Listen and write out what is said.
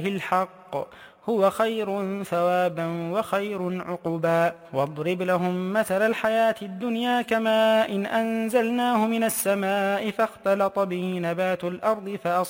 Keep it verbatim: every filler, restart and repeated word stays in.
الحق هو خير ثوابا وخير عقبا. واضرب لهم مثل الحياة الدنيا كماء إن أنزلناه من السماء فاختلط به نبات الأرض فأصبح